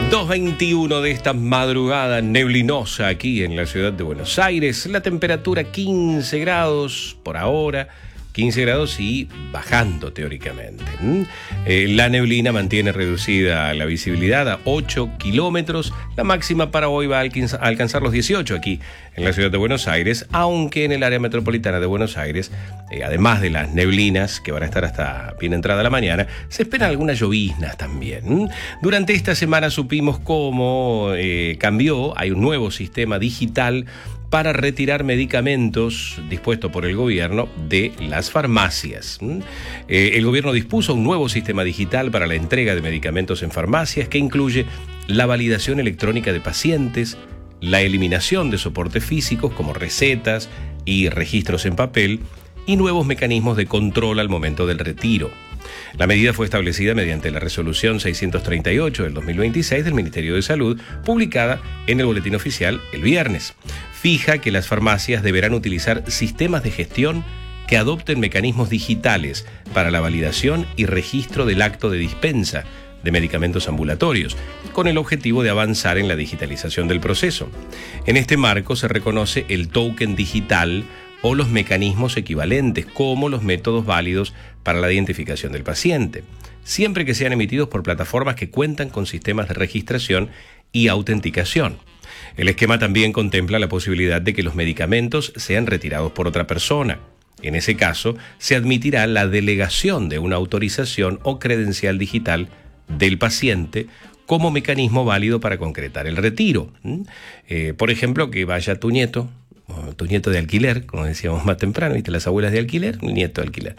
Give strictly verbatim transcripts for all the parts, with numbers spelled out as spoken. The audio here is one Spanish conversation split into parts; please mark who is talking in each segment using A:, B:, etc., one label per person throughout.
A: dos veintiuno de esta madrugada neblinosa aquí en la ciudad de Buenos Aires. La temperatura quince grados por ahora, quince grados y bajando teóricamente. ¿Mm? Eh, la neblina mantiene reducida la visibilidad a ocho kilómetros. La máxima para hoy va a alcanzar, a alcanzar los dieciocho aquí en la ciudad de Buenos Aires, aunque en el área metropolitana de Buenos Aires, eh, además de las neblinas que van a estar hasta bien entrada la mañana, se esperan algunas lloviznas también. ¿Mm? Durante esta semana supimos cómo eh, cambió, hay un nuevo sistema digital para retirar medicamentos dispuesto por el gobierno de las farmacias. Eh, el gobierno dispuso un nuevo sistema digital para la entrega de medicamentos en farmacias que incluye la validación electrónica de pacientes, la eliminación de soportes físicos como recetas y registros en papel y nuevos mecanismos de control al momento del retiro. La medida fue establecida mediante la resolución seiscientos treinta y ocho del dos mil veintiséis del Ministerio de Salud, publicada en el Boletín Oficial el viernes. Fija que las farmacias deberán utilizar sistemas de gestión que adopten mecanismos digitales para la validación y registro del acto de dispensa de medicamentos ambulatorios, con el objetivo de avanzar en la digitalización del proceso. En este marco se reconoce el token digital o los mecanismos equivalentes como los métodos válidos para la identificación del paciente, siempre que sean emitidos por plataformas que cuentan con sistemas de registración y autenticación. El esquema también contempla la posibilidad de que los medicamentos sean retirados por otra persona. En ese caso, se admitirá la delegación de una autorización o credencial digital del paciente como mecanismo válido para concretar el retiro. ¿Mm? Eh, por ejemplo, que vaya tu nieto, tu nieto de alquiler, como decíamos más temprano, ¿viste? Las abuelas de alquiler, el nieto de alquiler,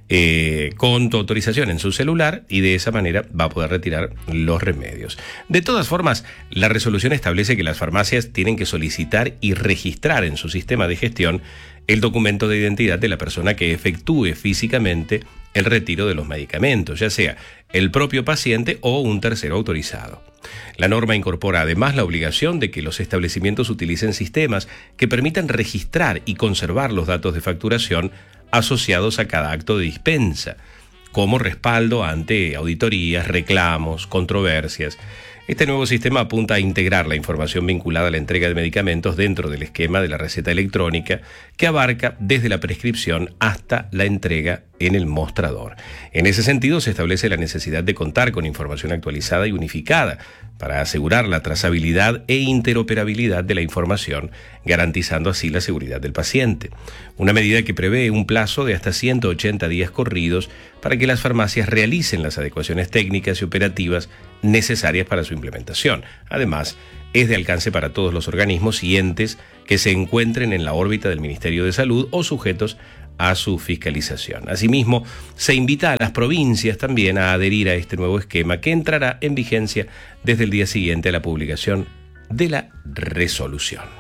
A: eh, con tu autorización en su celular, y de esa manera va a poder retirar los remedios. De todas formas, la resolución establece que las farmacias tienen que solicitar y registrar en su sistema de gestión el documento de identidad de la persona que efectúe físicamente el retiro de los medicamentos, ya sea el propio paciente o un tercero autorizado. La norma incorpora además la obligación de que los establecimientos utilicen sistemas que permitan registrar y conservar los datos de facturación asociados a cada acto de dispensa, como respaldo ante auditorías, reclamos, controversias. Este nuevo sistema apunta a integrar la información vinculada a la entrega de medicamentos dentro del esquema de la receta electrónica, que abarca desde la prescripción hasta la entrega en el mostrador. En ese sentido, se establece la necesidad de contar con información actualizada y unificada para asegurar la trazabilidad e interoperabilidad de la información, garantizando así la seguridad del paciente. Una medida que prevé un plazo de hasta ciento ochenta días corridos para que las farmacias realicen las adecuaciones técnicas y operativas necesarias para su implementación. Además, es de alcance para todos los organismos y entes que se encuentren en la órbita del Ministerio de Salud o sujetos a su fiscalización. Asimismo, se invita a las provincias también a adherir a este nuevo esquema, que entrará en vigencia desde el día siguiente a la publicación de la resolución.